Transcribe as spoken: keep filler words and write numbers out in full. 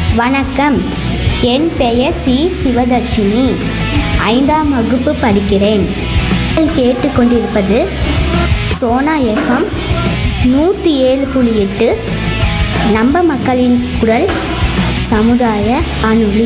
வணக்கம், என் பெயர் சி சிவதர்ஷினி. ஐந்தாம் வகுப்பு படிக்கிறேன். நீங்கள் கேட்டுக்கொண்டிருப்பது சோனா எஃப்எம் நூற்றி ஏழு புள்ளி எட்டு, நம்ம மக்களின் குரல், சமுதாய வானொலி.